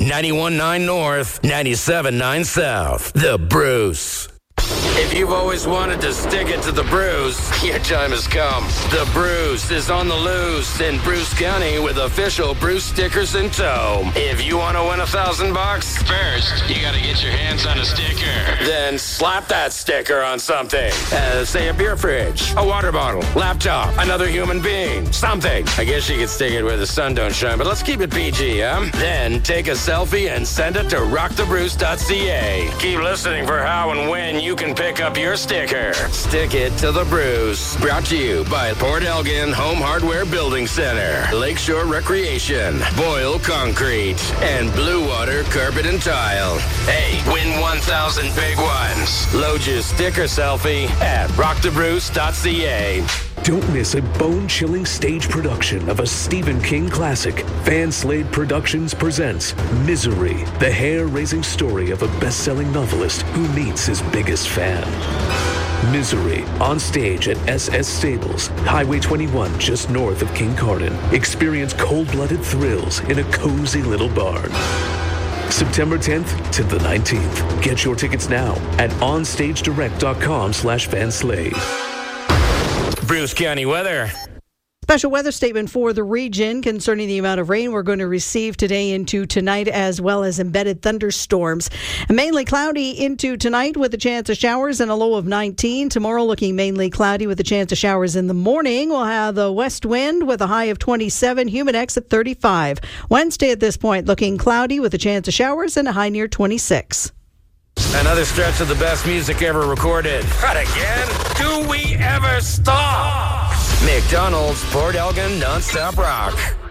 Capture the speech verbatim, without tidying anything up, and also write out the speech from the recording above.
ninety-one point nine North, ninety-seven point nine South. The Bruce. If you've always wanted to stick it to the Bruce, your time has come. The Bruce is on the loose in Bruce County with official Bruce stickers in tow. If you want to win a thousand bucks, first you got to get your hands on a sticker. Then slap that sticker on something. Uh, say a beer fridge, a water bottle, laptop, another human being, something. I guess you could stick it where the sun don't shine, but let's keep it P G, huh? Then take a selfie and send it to rock the bruce dot c a. Keep listening for how and when you can pick up your sticker. Stick it to the Bruce. Brought to you by Port Elgin Home Hardware Building Center, Lakeshore Recreation, Boyle Concrete, and Blue Water Carpet and Tile. Hey, win one thousand big ones. Load your sticker selfie at rock the bruce dot c a. Don't miss a bone-chilling stage production of a Stephen King classic. Van Slade Productions presents Misery, the hair-raising story of a best-selling novelist who meets his biggest fan. Misery, on stage at S S Stables, Highway twenty-one, just north of Kincardine. Experience cold-blooded thrills in a cozy little barn. September tenth to the nineteenth. Get your tickets now at onstagedirect.com slash Van Slade. Bruce County weather. Special weather statement for the region concerning the amount of rain we're going to receive today into tonight, as well as embedded thunderstorms. Mainly cloudy into tonight with a chance of showers and a low of nineteen. Tomorrow looking mainly cloudy with a chance of showers in the morning. We'll have the west wind with a high of twenty-seven, humid X at thirty-five. Wednesday at this point looking cloudy with a chance of showers and a high near twenty-six. Another stretch of the best music ever recorded. Not again? Do we ever stop? McDonald's Port Elgin Nonstop Rock.